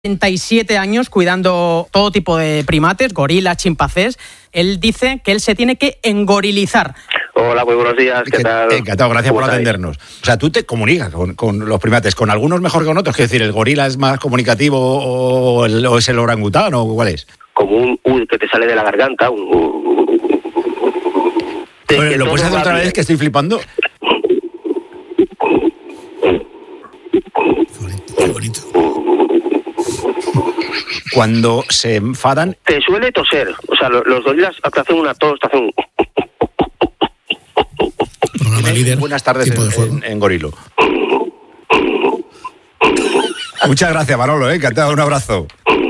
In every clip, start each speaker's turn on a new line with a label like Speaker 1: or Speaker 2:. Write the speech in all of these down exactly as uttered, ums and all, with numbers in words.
Speaker 1: treinta y siete años cuidando todo tipo de primates, gorilas, chimpancés. Él dice que él se tiene que engorilizar.
Speaker 2: Hola, muy buenos días, ¿qué, ¿Qué tal?
Speaker 3: Encantado, gracias por atendernos. O sea, tú te comunicas con, con los primates, con algunos mejor que con otros, es decir, ¿el gorila es más comunicativo o, el, o es el orangután o cuál es?
Speaker 2: Como un U que te sale de la garganta, un U.
Speaker 3: Bueno, ¿lo puedes hacer otra vez que estoy flipando?
Speaker 4: Qué bonito.
Speaker 3: Cuando se enfadan...
Speaker 2: Te suele toser, o sea, los, los gorilas te hacen una tos, te hacen...
Speaker 4: Programa líder.
Speaker 3: Buenas tardes en, en, en Gorilo. Muchas gracias, Manolo, ¿eh? Encantado, un abrazo.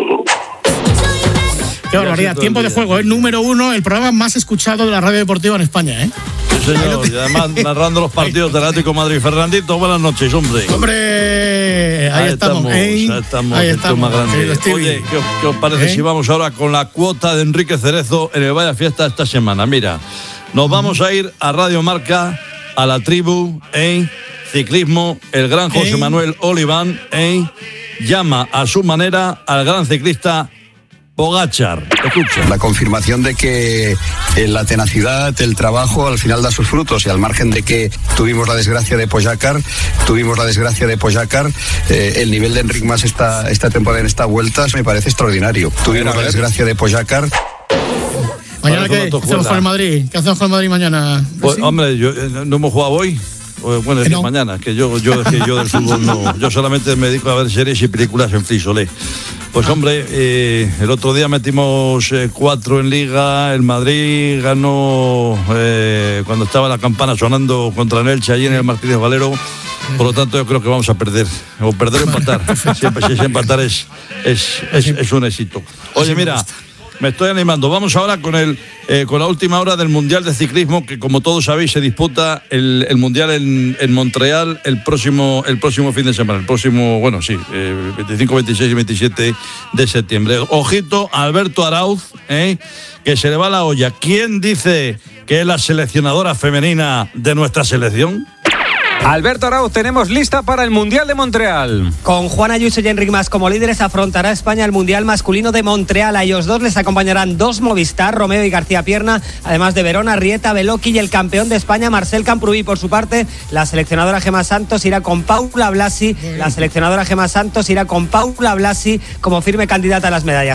Speaker 4: Qué barbaridad, tiempo de juego, el ¿eh? número uno, el programa más escuchado de la radio deportiva en España, ¿eh?
Speaker 5: Sí, señor, y además narrando los partidos del Atlético de Madrid. Fernandito, buenas noches, hombre.
Speaker 4: ¡Hombre! Ahí, ahí estamos,
Speaker 5: estamos,
Speaker 4: ¿eh?
Speaker 5: ahí estamos,
Speaker 4: ahí estamos.
Speaker 5: Más grande. Oye, ¿qué, ¿qué os parece ¿Eh? si vamos ahora con la cuota de Enrique Cerezo en el Vaya Fiesta esta semana? Mira, nos vamos a ir a Radio Marca, a la tribu, en ciclismo, el gran José ¿Eh? Manuel Oliván, en llama a su manera al gran ciclista Pogačar. Escucha.
Speaker 6: La confirmación de que la tenacidad, el trabajo al final da sus frutos, y al margen de que tuvimos la desgracia de Pogačar, tuvimos la desgracia de Pogačar, eh, el nivel de Enric Mas esta, esta temporada en esta vuelta me parece extraordinario. Tuvimos la desgracia de Pogačar.
Speaker 4: Mañana, ¿qué, ¿qué hacemos con el Madrid? ¿Qué hacemos con el Madrid mañana?
Speaker 5: Pues, ¿sí? Hombre, yo, no hemos jugado hoy. Bueno, es que no. mañana, que yo, yo, que yo del fútbol no. Yo solamente me dedico a ver series y películas en Frisolé. Pues hombre, eh, el otro día metimos eh, cuatro en Liga, el Madrid ganó eh, cuando estaba la campana sonando contra el Elche allí en el Martínez Valero, por lo tanto yo creo que vamos a perder, o perder o empatar, siempre si es empatar es, es, es, es un éxito. Oye, mira, me estoy animando. Vamos ahora con el eh, con la última hora del Mundial de Ciclismo, que como todos sabéis se disputa el, el Mundial en, en Montreal el próximo el próximo fin de semana, el próximo, bueno, sí, eh, veinticinco, veintiséis y veintisiete de septiembre. Ojito a Alberto Arauz, eh, que se le va la olla. ¿Quién dice que es la seleccionadora femenina de nuestra selección?
Speaker 7: Alberto Arauz, tenemos lista para el Mundial de Montreal.
Speaker 8: Con Juan Ayuso y Enric Mas como líderes, afrontará España el Mundial masculino de Montreal. A ellos dos les acompañarán dos Movistar, Romeo y García Pierna, además de Verona, Rieta, Beloki y el campeón de España, Marcel Camprubí. Por su parte, la seleccionadora Gemma Santos irá con Paula Blasi. La seleccionadora Gemma Santos irá con Paula Blasi como firme candidata a las medallas.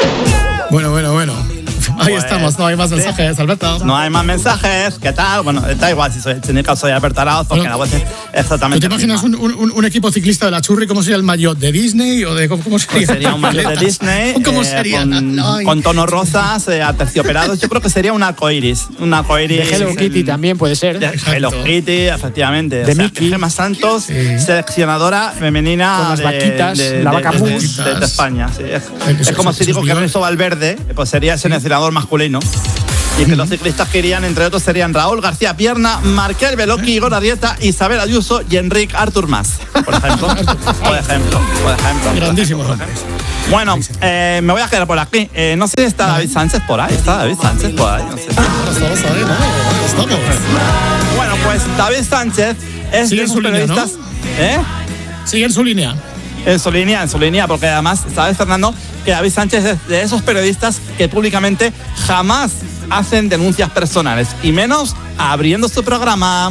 Speaker 4: Bueno, bueno, bueno. Ahí pues, estamos, no hay más mensajes, sí. Alberto.
Speaker 9: No hay más mensajes, ¿qué tal? Bueno, da igual si soy técnico, soy Alberto Arauz, porque bueno, la voz es exactamente.
Speaker 4: ¿Tú te imaginas un, un, un equipo ciclista de la Churri? ¿Cómo sería el maillot? ¿De Disney o de cómo, cómo sería?
Speaker 9: Pues sería un maillot de Disney.
Speaker 4: ¿Cómo
Speaker 9: eh,
Speaker 4: sería?
Speaker 9: Con, con tonos rosas, eh, aterciopelados. Yo creo que sería un arcoiris. Un arcoiris.
Speaker 10: De Hello Kitty también puede ser.
Speaker 9: De Hello Kitty, efectivamente.
Speaker 10: De o sea,
Speaker 9: Mickey. Gemma Santos, sí. Seleccionadora femenina.
Speaker 10: Con las
Speaker 9: de,
Speaker 10: vaquitas,
Speaker 9: de,
Speaker 10: la
Speaker 9: de,
Speaker 10: vaca
Speaker 9: de,
Speaker 10: mus.
Speaker 9: de, de, de España. Sí. Es, es, es como si digo que Ernesto Valverde pues sería el seleccionador masculino. Y que los ciclistas que irían, entre otros, serían Raúl García Pierna, Markel Beloki, Igor Arrieta, Isabel Ayuso y Enric Artur Mas, por ejemplo. por ejemplo, por ejemplo.
Speaker 4: Grandísimos hombres.
Speaker 9: Bueno, eh, me voy a quedar por aquí. Eh, no sé si está David Sánchez por ahí. ¿Está David Sánchez por ahí? No sé.
Speaker 4: Estamos ahí, ¿no? Estamos.
Speaker 9: Bueno, pues David Sánchez es de esos periodistas. ¿no? ¿Eh?
Speaker 4: Sigue en su línea.
Speaker 9: En su línea, en su línea, porque además, ¿sabes, Fernando? Que David Sánchez es de esos periodistas que públicamente jamás hacen denuncias personales, y menos abriendo su programa.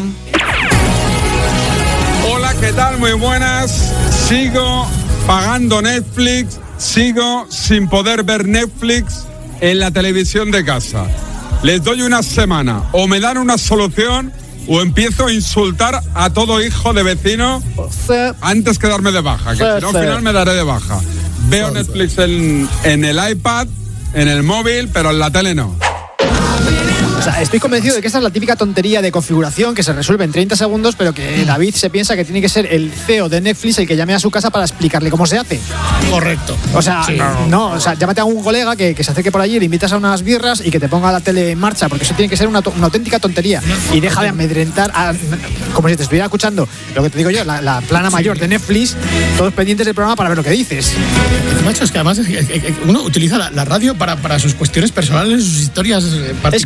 Speaker 11: Hola, ¿qué tal? Muy buenas. Sigo pagando Netflix, sigo sin poder ver Netflix en la televisión de casa. Les doy una semana, o me dan una solución, o empiezo a insultar a todo hijo de vecino sí. antes que darme de baja, que sí, si no, sí. al final me daré de baja. Veo Netflix en, en el iPad, en el móvil, pero en la tele no.
Speaker 10: O sea, estoy convencido de que esta es la típica tontería de configuración que se resuelve en treinta segundos, pero que David se piensa que tiene que ser el C E O de Netflix el que llame a su casa para explicarle cómo se hace.
Speaker 4: Correcto.
Speaker 10: O sea, sí. no, o sea, llámate a un colega que, que se acerque por allí, le invitas a unas birras y que te ponga la tele en marcha, porque eso tiene que ser una, una auténtica tontería. Y deja de amedrentar, a, como si te estuviera escuchando lo que te digo yo, la, la plana mayor de Netflix, todos pendientes del programa para ver lo que dices.
Speaker 4: Macho, es que además uno utiliza la, la radio para, para sus cuestiones personales, sus historias particulares.
Speaker 10: Es como, es como si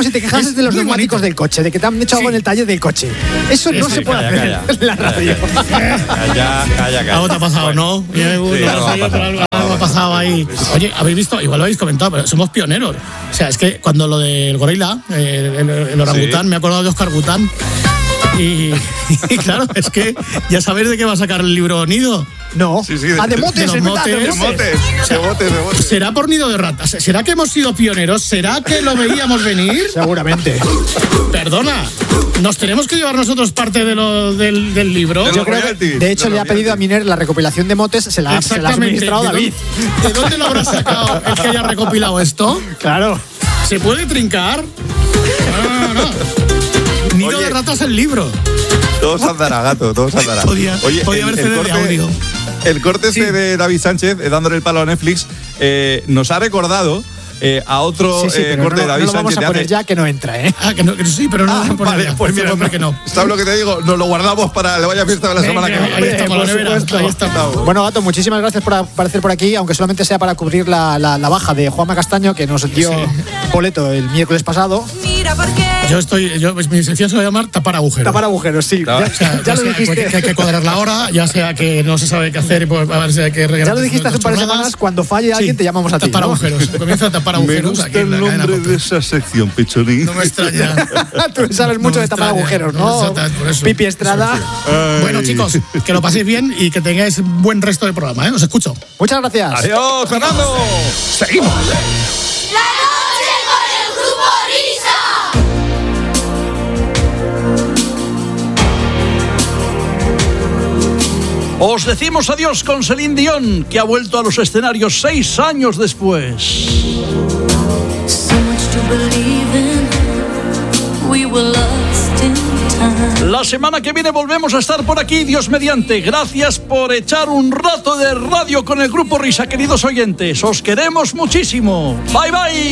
Speaker 10: si te quejas de los neumáticos del coche, de que te han hecho algo en el taller del coche. Eso no se puede hacer en la radio.
Speaker 5: Calla, calla, calla.
Speaker 4: Algo te ha pasado, ¿no? Sí, algo, algo ha pasado ahí. Oye, habéis visto, igual lo habéis comentado, pero somos pioneros. O sea, es que cuando lo del gorila, el, el, el orangután, sí. me he acordado de Oscar Gután. Y, y claro, es que ya sabéis de qué va a sacar el libro Nido.
Speaker 10: No,
Speaker 5: sí, sí, de,
Speaker 10: ah, de motes,
Speaker 5: de los
Speaker 10: es
Speaker 5: motes,
Speaker 10: verdad,
Speaker 5: de motes, o sea, de motes, de motes.
Speaker 4: ¿Será por Nido de ratas? ¿Será que hemos sido pioneros? ¿Será que lo veíamos venir?
Speaker 10: Seguramente.
Speaker 4: Perdona, ¿nos tenemos que llevar nosotros parte de lo, del, del libro?
Speaker 10: De Yo creo que, de hecho, de le ha pedido a Miner la recopilación de motes, se la, se la ha suministrado David.
Speaker 4: ¿De dónde lo habrá sacado el que haya recopilado esto?
Speaker 10: Claro.
Speaker 4: ¿Se puede trincar? No, no, no. Nido Oye. de ratas el libro.
Speaker 5: Todos andará, gato, todos andará.
Speaker 4: Podía,
Speaker 5: Oye,
Speaker 4: podía haber C D de audio.
Speaker 5: El corte
Speaker 4: Sí.
Speaker 5: este de David Sánchez, eh, dándole el palo a Netflix, eh, nos ha recordado eh, a otro
Speaker 10: sí, sí,
Speaker 5: eh,
Speaker 10: pero
Speaker 5: corte
Speaker 10: no,
Speaker 5: de David
Speaker 10: no lo vamos
Speaker 5: Sánchez.
Speaker 10: a poner
Speaker 5: hace...
Speaker 10: ya, que no entra, ¿eh?
Speaker 4: Ah, que no, que sí, pero no
Speaker 5: ah,
Speaker 4: lo vamos a poner
Speaker 5: vale,
Speaker 4: ya.
Speaker 5: pues mira,
Speaker 4: no, que no.
Speaker 5: ¿Sabes lo que te digo? Nos lo guardamos para la vaya fiesta de la semana
Speaker 4: Venga,
Speaker 5: que
Speaker 4: ahí
Speaker 5: viene.
Speaker 4: estamos, la nevera, ahí estamos.
Speaker 10: Bueno, Gato, muchísimas gracias por aparecer por aquí, aunque solamente sea para cubrir la, la, la baja de Juanma Castaño, que nos dio
Speaker 4: Sí.
Speaker 10: boleto el miércoles pasado.
Speaker 4: Yo estoy, yo, mi sección se va a llamar tapar agujeros.
Speaker 10: Tapar agujeros, sí.
Speaker 5: Claro.
Speaker 10: Ya,
Speaker 4: O sea,
Speaker 10: ya
Speaker 4: ya
Speaker 10: lo
Speaker 4: sea
Speaker 10: dijiste.
Speaker 4: que hay que cuadrar la hora, ya sea que no se sabe qué hacer y pues, a ver si hay que
Speaker 10: Ya lo dijiste hace un par de semanas, cuando falle alguien te llamamos a ti.
Speaker 4: Tapar
Speaker 10: ¿no?
Speaker 4: agujeros. Comienza a tapar
Speaker 5: Me
Speaker 4: agujeros
Speaker 5: gusta
Speaker 4: aquí en
Speaker 5: el
Speaker 4: la cadena
Speaker 5: nombre
Speaker 4: Cope.
Speaker 5: de esa sección, Pichonín.
Speaker 4: No me extraña.
Speaker 10: Tú sabes mucho
Speaker 4: No me
Speaker 10: de tapar
Speaker 4: extraña.
Speaker 10: agujeros, ¿no?
Speaker 4: Exactamente, por eso.
Speaker 10: Pipi Estrada.
Speaker 5: Ay.
Speaker 4: Bueno, chicos, que lo paséis bien y que tengáis buen resto de programa, ¿eh? Os escucho.
Speaker 10: Muchas gracias.
Speaker 5: Adiós, Fernando. Seguimos.
Speaker 12: La noche con el Grupo Risa.
Speaker 13: Os decimos adiós con Celine Dion, que ha vuelto a los escenarios seis años después.
Speaker 12: So much to believe in. We were lost in time.
Speaker 13: La semana que viene volvemos a estar por aquí, Dios mediante. Gracias por echar un rato de radio con el Grupo Risa, queridos oyentes. Os queremos muchísimo. Bye, bye.